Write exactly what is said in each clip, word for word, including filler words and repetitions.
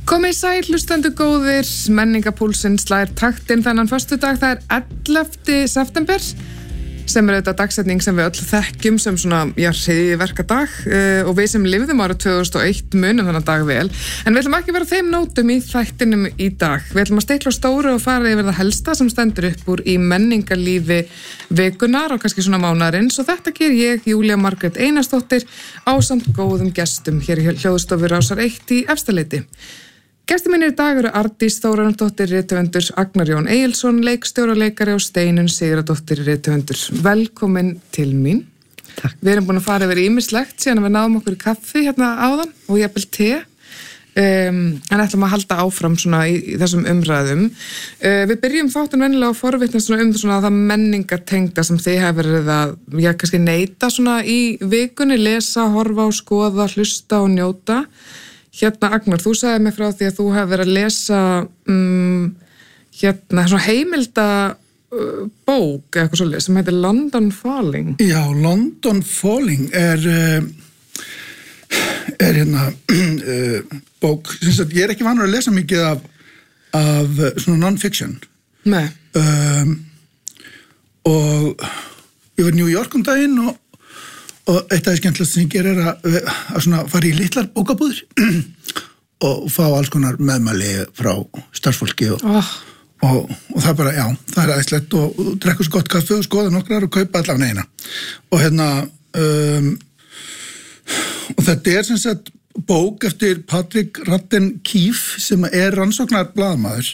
Komið sæl, hlustendur góðir, menningapúlsinn slær taktinn þennan föstudag, það er ellefta september, sem er auðvitað dagsetning sem við öll þekkjum sem svona, já, hryðjuverkadag uh, og við sem lifðum árið tvö þúsund og eitt munum þennan dag vel. En við ætlum ekki að vera þeim nótum í þættinum í dag. Við ætlum að stikla á stóru og fara yfir það helsta sem stendur upp úr í menningarlífi vikunar og kannski svona mánaðarins og þetta ger ég, Júlía Margrét Einarsdóttir, ásamt góðum gestum hér í hljóðstofu Rásar eitt í Efstaleiti. Gestir mínir í dag eru Arndís Þórarinsdóttir, rithöfundur, Agnar Jón Egilsson, leikstjóri og leikari og Steinunn Sigurðardóttir, rithöfundur. Velkomin til mín. Takk. Við erum búin að fara yfir ýmislegt síðan við náðum okkur í kaffi hérna áðan og jafnvel te. Um, en ætlum að halda áfram svona í, í þessum umræðum. Uh, við byrjum þáttinn venjulega á forvitna svona um svona það menningartengda sem þið hefur verið að, já, kannski neyta svona í vikunni, lesa, horfa og skoða, hlusta og njóta. Hérna, Agnar, þú sagði mig frá því að þú hefur verið að lesa um, hérna, svona heimilda uh, bók, eitthvað svolítið, sem heitir London Falling. Já, London Falling er, uh, er hérna uh, bók, sagt, ég er ekki vanur að lesa mikið af, af svona non-fiction. Nei. Um, og ég var í New York um daginn og Og eitt af því skemmtilegast sem ég gerir er að, að svona fara í litlar bókabúðir og fá alls konar meðmæli frá starfsfólki og, oh. og, og það er bara, já, það er æðislegt og, og drekku svo gott kaffi og skoða nokkrar og kaupa allavega eina. Og hérna, um, og þetta er sem sagt bók eftir Patrick Radden Keefe sem er rannsóknar blaðamaður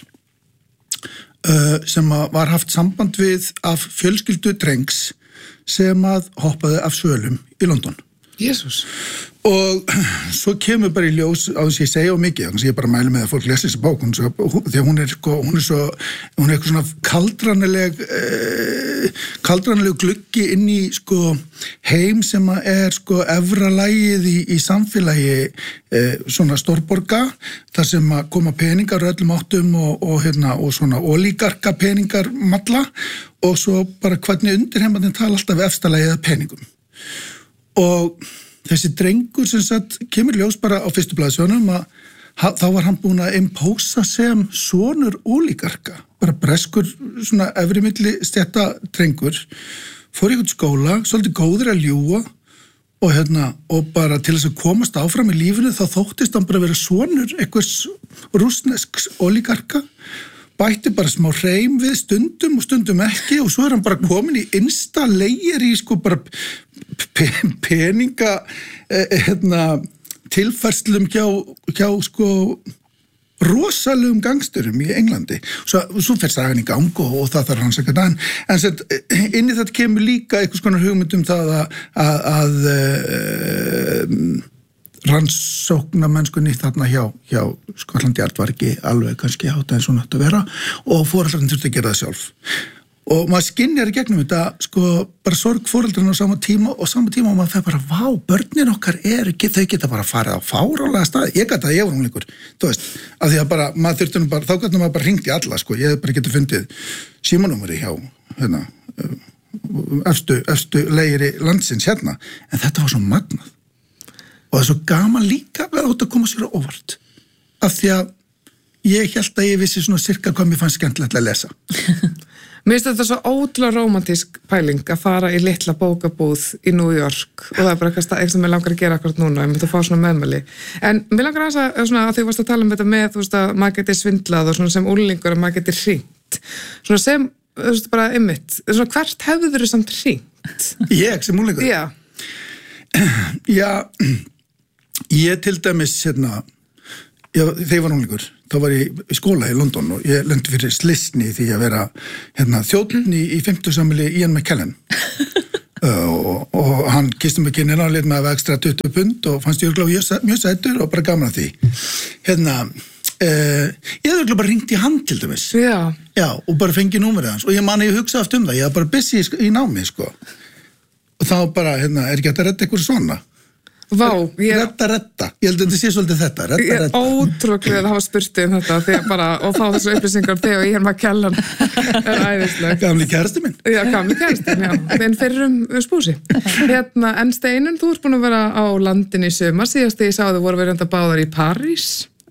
uh, sem var haft samband við af fjölskyldu drengs sem að hoppaði af svölum í London. Jesús. Og svo kemur bara í ljós á þess að ég segja og mikið, þannig að ég bara mæli með að fólk lesi þessi bók, hún, svo, því að hún er, sko, hún er svo, hún er eitthvað svona kaldranileg, eh, kaldranileg gluggi inn í sko, heim sem er sko, efra lagið í, í samfélagi eh, svona stórborga, þar sem að koma peningar öllum áttum og, og, hérna, og svona ólígarka peningar malla og svo bara hvernig undirheimarnir tala alltaf efsta lagið að peningum. Og þessi drengur sem sagt kemur ljós bara á fyrstu blaðsjónum að þá var hann búin að impósa sem sonur ólígarka, bara breskur svona efri milli stjætta drengur, fór í einhvern skóla, svolítið góður að ljúga og hérna, og bara til þess að komast áfram í lífinu þá þóttist hann bara vera sonur einhvers rússnesks ólígarka, bætti bara smá hreim við stundum og stundum ekki og svo er hann bara komin í innsta leigir í sko bara peninga eh, hérna, tilfærslum hjá, hjá sko rosalegum gangsturum í Englandi. Svo, svo fer sagan í gang og, og það þarf hans ekki að en set, inn í þetta kemur líka einhvers konar hugmyndum það að, að, að uh, rannsókna mennskunni þarna hjá, hjá Skotlandi Yard var ekki alveg kannski hátt eins og nátt að vera og foreldrarnir þurfti að gera það sjálf. Og maður skynjar í gegnum þetta, sko, bara sorg foreldrarna á sama tíma og sama tíma og maður fer bara, vá, börnin okkar er, þau geta bara farið á fáránlega staði. Ég gæti að ég var unglingur, þú veist, af því að bara, maður þurfti nú bara, þá gæti maður bara hringt í alla, sko, ég hef bara getið fundið símanúmeri hjá, hérna, efstu, efstu leigiri landsins hérna, en þetta var svo magnað. Og það er svo gaman líka að átt að koma sér á óvart, af því að ég held að ég vissi svona cirka hvað mér fannst skemmtilegt að lesa. Mér finnst þetta svo ótrúlega rómantísk pæling að fara í litla bókabúð í New York og það er bara eitthvað sem ég langar að gera akkurat núna, ég myndi að fá svona meðmæli. En mér langar að það svona að þau varst að tala um þetta með, þú veist, að maður geti svindlað og svona sem úlingur að maður geti hringt. Svona sem, þú veist, bara ymmit, svona hvert hefur þau samt hringt? Ég sem úlingur? Já. Já, ég til dæmis, hérna, já, þegar ég var úlingur, þá var ég í skóla í London og ég lendi fyrir slisni því að vera hérna, þjónn í, í fimmtugsafmæli Ian McKellen uh, og, og hann kistum ekki inn og lit með að vega ekstra tuttugu pund og fannst ég örugglega mjög sætur og bara gaman að því. Hérna, uh, ég hefði örugglega bara ringt í hann til dæmis. Já. Já, og bara fengið númerið hans og ég man að ég hugsa aftur um það, ég var bara busy í, í námi, sko. Og þá bara, hérna, er ekki hægt að redda eitthvað svona? Vá, ég... Redda, redda. Ég held að þetta sé svolítið þetta. Redda, ég er redda. ótrúlega að hafa spurt um þetta þegar bara, og fá þessu upplýsingar þegar ég er maður kellan. er æðislega. Gamli kærasti minn. Já, gamli kærasti, já. Þeim fyrir um spúsi. Hérna, en Steinunn, þú ert búin að vera á landin í sumar. Síðast þegar ég sá þau voru verið enda báðar í París.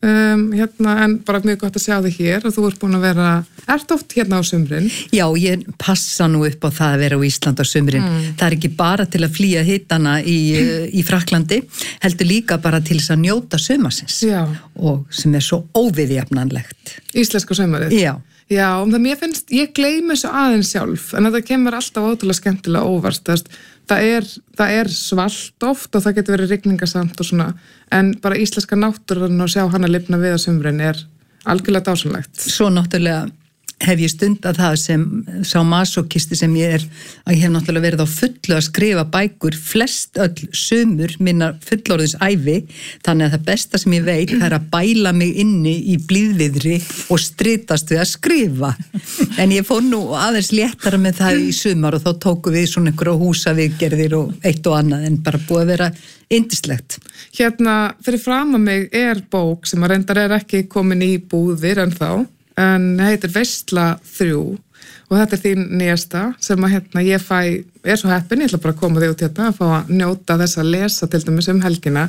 um, hérna, en bara mjög gott að sjá þig hér og þú ert búin að vera, ert oft hérna á sumrin? Já, ég passa nú upp á það að vera á Ísland á sumrin. Mm. Það er ekki bara til að flýja hitana í, í Frakklandi, heldur líka bara til þess að njóta sumarsins. Já. Og sem er svo óviðjafnanlegt. Íslenska sumarið? Já. Já, um það mér finnst, ég gleymi þessu aðeins sjálf, en þetta kemur alltaf ótrúlega skemmtilega óvart, það er, það er svalt oft og það getur verið rigningasamt og svona, en bara íslenska náttúran og sjá hana lifna við á sumrin er algjörlega dásamlegt. Svo náttúrulega hef ég stundað það sem sá masokisti sem ég er, að ég hef náttúrulega verið á fullu að skrifa bækur flest öll sumur minna fullorðins ævi, þannig að það besta sem ég veit það er að bæla mig inni í blíðviðri og stritast við að skrifa. En ég fór nú aðeins léttara með það í sumar og þá tóku við svona einhverja húsaviðgerðir og eitt og annað en bara búið að vera yndislegt. Hérna, fyrir fram að mig er bók sem að reyndar er ekki komin í búðir en þá, en heitir Veisla þrjú og þetta er þín nýjasta sem að hérna ég fæ, er svo heppin, ég ætla bara að koma þig út hérna að fá að njóta þess að lesa til dæmis um helgina.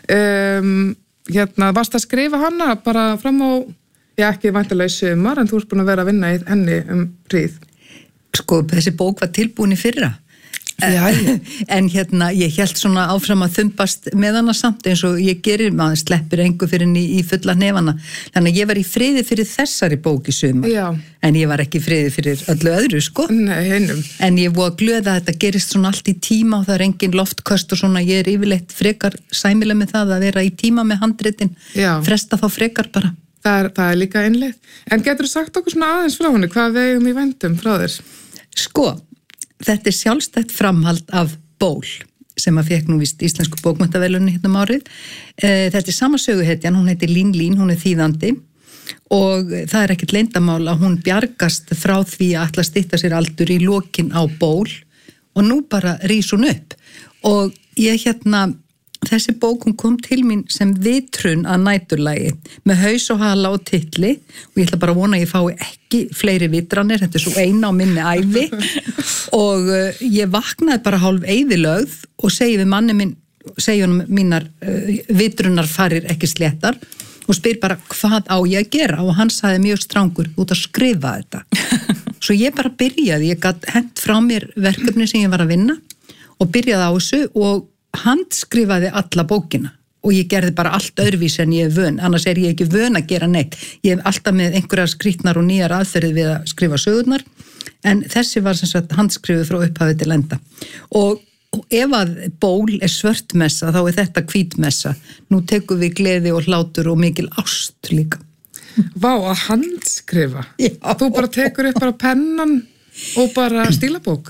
Um, hérna, varst að skrifa hana bara fram á, já ekki væntanlega í sumar, en þú ert búin að vera að vinna í henni um hríð. Sko, þessi bók var tilbúin í fyrra. Já, en hérna ég hélt svona áfram að þumbast með hana samt eins og ég gerir, maður sleppir engu fyrir henni í fulla hnefana, þannig að ég var í friði fyrir þessari bók í sumar. Já. En ég var ekki í friði fyrir öllu öðru sko. Nei, heinum. En ég voru að glöða að þetta gerist svona allt í tíma og það er engin loftköst og svona, ég er yfirleitt frekar sæmilega með það að vera í tíma með handritin. Já. Fresta þá frekar bara. Það er, það er líka einleið. En getur þú sagt okkur svona aðeins frá henni, hvað við eigum í vendum frá þér? Sko, þetta er sjálfstætt framhald af Ból sem að fekk nú vist íslensku bókmenntaverðlaunina hérna um árið. Þetta er sama söguhetjan, hún heitir Lín Lín, hún er þýðandi og það er ekkert leyndamál að hún bjargast frá því að ætla að stytta sér aldur í lokin á Ból og nú bara rís hún upp og ég hérna, þessi bók hún kom til mín sem vitrun að næturlagi með haus og hala og titli og ég ætla bara að vona að ég fái ekki fleiri vitranir, þetta er svo eina á minni ævi og uh, ég vaknaði bara hálf eyðilögð og segi við manni minn, segi honum mínar uh, vitrunar farir ekki sléttar og spyr bara hvað á ég að gera og hann sagði mjög strangur út að skrifa þetta. Svo ég bara byrjaði, ég gat hent frá mér verkefni sem ég var að vinna og byrjaði á þessu og handskrifaði alla bókina og ég gerði bara allt öðruvísi en ég er vön, annars er ég ekki vön að gera neitt. Ég hef alltaf með einhverjar skrýtnar og nýjar aðferðið við að skrifa sögurnar en þessi var sem sagt handskrifuð frá upphafi til enda. Og, og ef að Ból er svörtmessa þá er þetta hvítmessa. Nú tekum við gleði og hlátur og mikil ást líka. Vá, að handskrifa? Já. Þú bara tekur upp bara pennan og bara stílabók?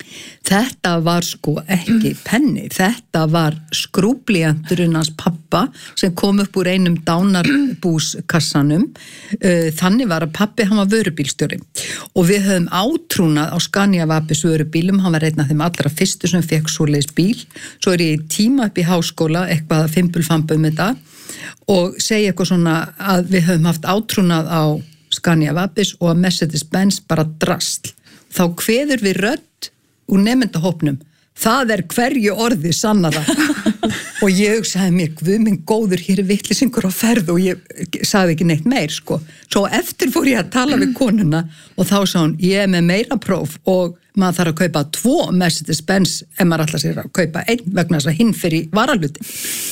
Þetta var sko ekki penni, þetta var skrúblíanturinn hans pappa sem kom upp úr einum dánarbúskassanum. Þannig var að pappi, hann var vörubílstjóri og við höfum átrúnað á Scania Vapis vörubílum, hann var einn af þeim allra fyrstu sem fekk svoleiðis bíl. Svo er ég í tíma upp í háskóla, eitthvað að fimbulfamba um þetta og segja eitthvað svona að við höfum haft átrúnað á Scania Vapis og að Mercedes-Benz bara drasl. Þá kveður við rödd úr nemendahópnum, það er hverju orði sannara. Og ég hugsaði mér, guð minn góður, hér er vitleysingur á ferð og ég sagði ekki neitt meir, sko. Svo eftir fór ég að tala við konuna og þá sá hún, ég er með meira próf og maður þarf að kaupa tvo Mercedes-Benz ef maður ætlar sér að kaupa einn vegna þess að hinn fyrir varaluti.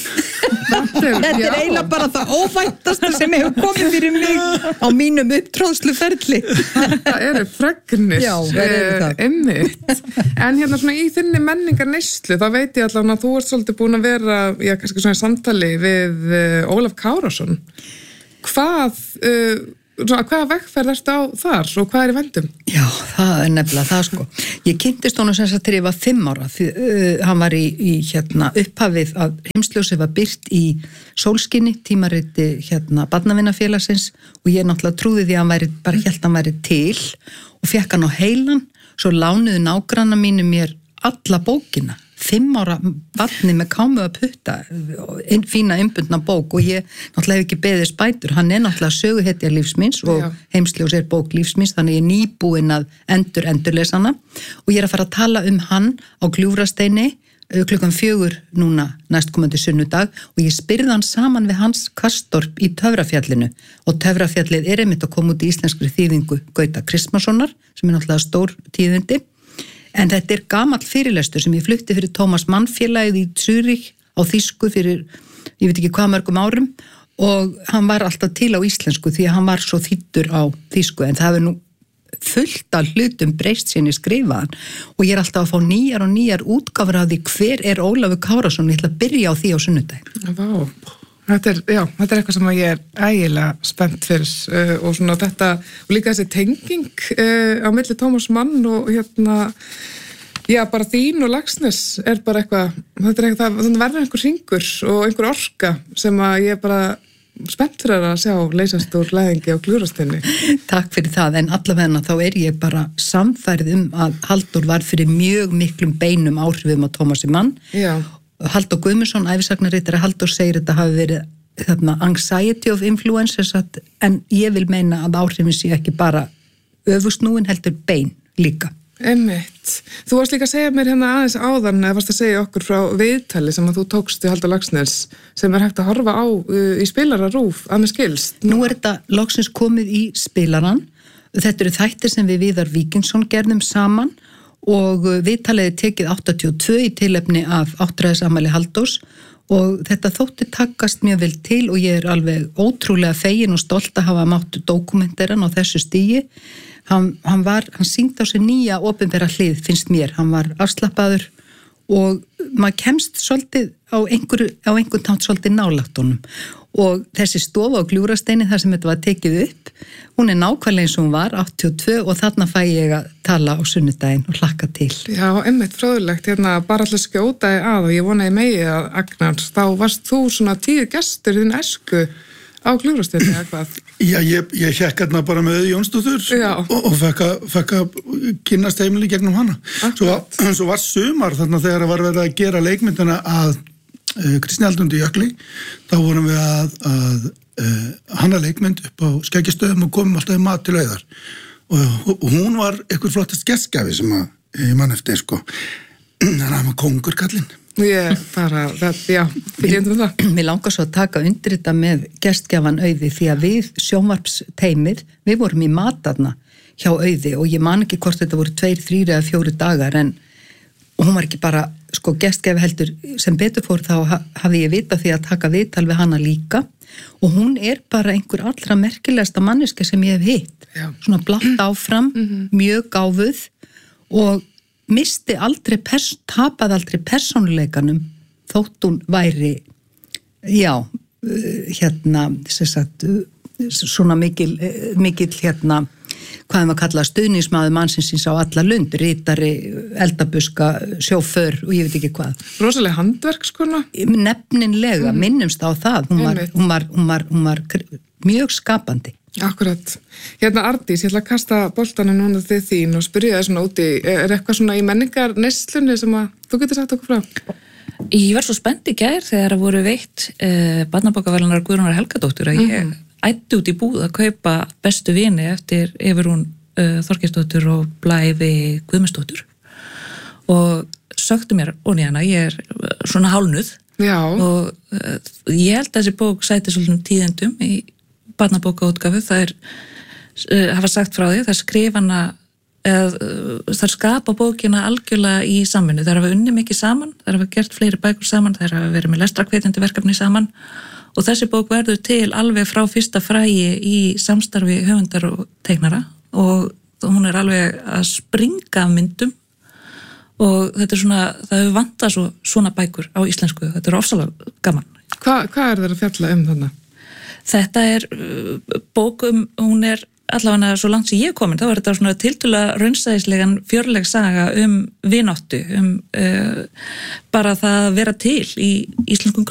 Þetta er eiginlega bara það óvæntasta sem hefur komið fyrir mig á mínum upptróðsluferli. Þetta eru fregnir. Já, það eru það. Einmitt. En hérna svona í þinni menningar neyslu, þá veit ég allavega að þú ert svolítið búin að vera, já, kannski svona samtali við uh, Ólaf Kárason. Hvað, uh, svona, hvaða vegferð ertu á þar og hvað er í vendum? Já, það er nefnilega það sko. Ég kynntist honum sem sagt þegar ég var fimm ára. Því, uh, hann var í, í hérna, upphafið að Heimsljósið var birt í Sólskinni, tímariti hérna, Barnavinnafélagsins og ég náttúrulega trúði því að hann væri, bara hélt hann væri til og fekk hann á heilan, svo lánuðu nágranna mínu mér alla bókina. Fimm ára barni með kámu að putta, inn, fína innbundna bók og ég náttúrulega hef ekki beðið spætur. Hann er náttúrulega söguhetja lífsmins og Já. Heimsljós er bók lífsmins, þannig ég er nýbúin að endur endurlesa hana og ég er að fara að tala um hann á Gljúfrasteini klukkan fjögur núna næstkomandi sunnudag og ég spyrði hann saman við Hans Kastorp í Töfrafjallinu og Töfrafjallið er einmitt að koma út í íslenskri þýðingu Gauta Kristmanssonar sem er náttúrulega stór tíðindi en þetta er gamall fyrirlestur sem ég flutti fyrir Thomas Mann félagið í Zürich á þýsku fyrir ég veit ekki hvað mörgum árum og hann var alltaf til á íslensku því að hann var svo þýddur á þýsku en það hefur nú fullt af hlutum breyst sinni skrifaðan og ég er alltaf að fá nýjar og nýjar útgáfur af því hver er Ólafur Kárason ég ætla að byrja á því á sunnudaginn. Vá, þetta er, já, þetta er eitthvað sem ég er ægilega spennt fyrir uh, og svona þetta, og líka þessi tenging uh, á milli Tómas Mann og hérna, já, bara þín og Laxness er bara eitthvað, þetta er eitthvað, það verður einhver hringur og einhver orka sem að ég bara spennt fyrir að sjá leysast úr læðingi og glúrastinni. Takk fyrir það, en allavegna þá er ég bara samfærð um að Halldór var fyrir mjög miklum beinum áhrifum á Tómasi Mann. Já. Halldór Guðmundsson, ævisagnarritari Halldór segir þetta hafi verið þarna anxiety of influencers en ég vil meina að áhrifin sé ekki bara öfusnúin heldur bein líka. Einmitt. Þú varst líka að segja mér hérna aðeins áðan eða varst að segja okkur frá viðtali sem að þú tókst í Halldór Laxness sem er hægt að horfa á uh, í spilararúf að mér skilst. Nú er þetta loksins komið í spilaran. Þetta eru þættir sem við Viðar Víkingsson gerðum saman og viðtalið er tekið áttatíu og tvö í tilefni af áttræðisamæli Halldórs og þetta þótti takast mjög vel til og ég er alveg ótrúlega fegin og stolt að hafa máttu dokumenteran á þessu stigi. Hann, hann var, hann sýndi á sig nýja opinbera hlið, finnst mér, hann var afslappaður og maður kemst svolítið á einhver, á einhvern tátt svolítið nálægt honum og þessi stofa á Gljúfrasteini þar sem þetta var tekið upp, hún er nákvæmlega eins og hún var, áttatíu og tvö og þarna fæ ég að tala á sunnudaginn og hlakka til. Já, einmitt fróðulegt, hérna bara alltaf skjótaði að og ég vonaði megi að Agnar, þá varst þú svona tíu gestur í þinn æsku á Gljúfrasteini eða hvað? Já, ég, ég hekk hérna bara með Jónsdóttur og, og fekk að, fekk að kynnast heimili gegnum hana. Svo, svo var sumar þarna þegar það var verið að gera leikmyndina að uh, Kristni Haldundi Jökli, þá vorum við að, að uh, hanna leikmynd upp á Skeggjastöðum og komum alltaf í mat til auðar. Og, og hún var eitthvað flottast gestgjafi sem að ég mann eftir, sko. Þannig að hann var kongur kallinn. Ég bara, það, já, fyrir um það. Mér langar svo að taka undir þetta með gestgjafan Auði því að við sjónvarpsteimið, við vorum í matarna hjá Auði og ég man ekki hvort þetta voru tveir, þrýr eða fjóri dagar en hún var ekki bara, sko, gestgjafi heldur sem betur fór þá hafði ég vitað því að taka viðtal við hana líka og hún er bara einhver allra merkilegasta manneska sem ég hef hitt. Já. Svona blátt áfram, mm-hmm. mjög gáfuð og misti aldrei, pers- tapaði aldrei persónuleikanum þótt hún væri, já, hérna, sem sagt, svona mikil, mikil, hérna, hvað maður kalla stuðningsmaður mannsins á alla lund, ritari, eldabuska, sjóför og ég veit ekki hvað. Rosalega handverk, skona? Nefninlega, mm. minnumst á það, hún var, hún var, hún var, hún var mjög skapandi. Akkurat. Hérna Ardís, ég ætla að kasta boltanum núna til þín og spyrja það svona úti, er eitthvað svona í menningar neyslunni sem að þú getur sagt okkur frá? Ég var svo spennt í gær þegar að voru veitt eh, barnabókaverðlanar Guðrúnar Helgadóttur að ég mm. ætti út í búð að kaupa bestu vini eftir Everún uh, Þorgeirsdóttur og Blæfi Guðmundsdóttur og söktu mér onni hana, ég er svona hálnuð Já. Og uh, ég held að þessi bók sæti svolítið tíðendum í barnabókaútgáfu, það er uh, hafa sagt frá því, það skrifa hana eða uh, það skapa bókina algjörlega í samvinnu, það hafa unni mikið saman, það hafa gert fleiri bækur saman, það hafa verið með lestrakveitandi verkefni saman og þessi bók verður til alveg frá fyrsta fræi í samstarfi höfundar og teiknara og hún er alveg að springa af myndum og þetta er svona, það hefur vantað svo, svona bækur á íslensku, þetta er ofsalega gaman. Hva, hvað er það að fjalla um þarna? Þetta er bókum, hún er allavega svo langt sem ég er komin, þá er þetta svona tiltölulega raunsæðislegan fjörleg saga um vináttu, um uh, bara það að vera til í íslenskum